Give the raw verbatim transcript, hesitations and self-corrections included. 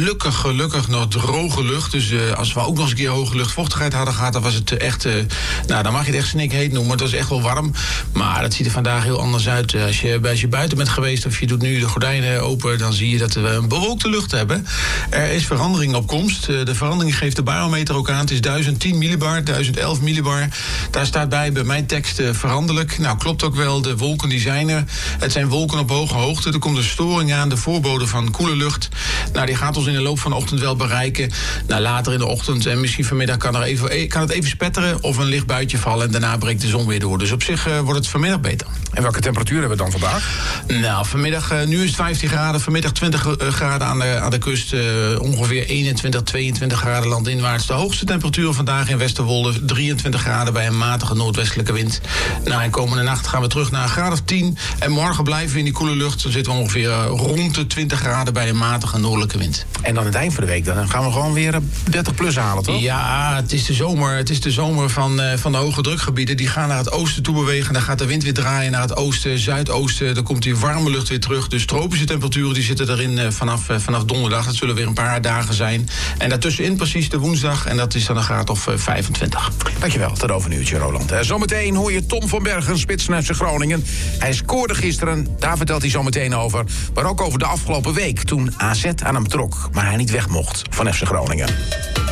gelukkig, gelukkig nog droge lucht. Dus uh, als we ook nog eens een keer hoge luchtvochtigheid hadden gehad, dan was het uh, echt, uh, nou dan mag je het echt snikheet noemen. Het was echt wel warm. Maar het ziet er vandaag heel anders uit. Uh, als, je, als je buiten bent geweest of je doet nu de gordijnen open, dan zie je dat we een bewolkte lucht hebben. Er is verandering op komst. Uh, de verandering geeft de barometer ook aan. Het is duizend tien millibar, duizend elf millibar. Daar staat bij bij mijn tekst uh, veranderlijk. Nou, klopt ook wel. De wolken die zijn er. Het zijn wolken op hoge hoogte. Er komt een storing aan, de voorbode van koele lucht. Nou, die gaat ons in de loop van de ochtend wel bereiken. Nou, later in de ochtend en misschien vanmiddag kan, er even, kan het even spetteren of een licht buitje vallen en daarna breekt de zon weer door. Dus op zich uh, wordt het vanmiddag beter. En welke temperatuur hebben we dan vandaag? Nou, vanmiddag, uh, nu is het vijftien graden, vanmiddag twintig graden aan de, aan de kust, uh, ongeveer eenentwintig, tweeëntwintig graden landinwaarts. De hoogste temperatuur vandaag in Westerwolde, drieëntwintig graden bij een matige noordwestelijke wind. Nou, en komende nacht gaan we terug naar een graad of tien en morgen blijven we in die koele lucht. Dan zitten we ongeveer uh, rond de twintig graden bij een matige noordelijke wind. En dan het eind van de week, dan gaan we gewoon weer dertig plus halen, toch? Ja, het is de zomer, het is de zomer van, uh, van de hoge drukgebieden. Die gaan naar het oosten toe bewegen. Dan gaat de wind weer draaien naar het oosten, zuidoosten. Dan komt die warme lucht weer terug. Dus tropische temperaturen die zitten erin uh, vanaf, uh, vanaf donderdag. Dat zullen weer een paar dagen zijn. En daartussenin precies de woensdag. En dat is dan een graad of uh, vijfentwintig. Dankjewel, tot over een uurtje, Roland. Uh, zometeen hoor je Tom van Bergen, spits van F C Groningen. Hij scoorde gisteren, daar vertelt hij zo meteen over. Maar ook over de afgelopen week, toen A Z aan hem trok. Maar hij niet weg mocht van F C Groningen.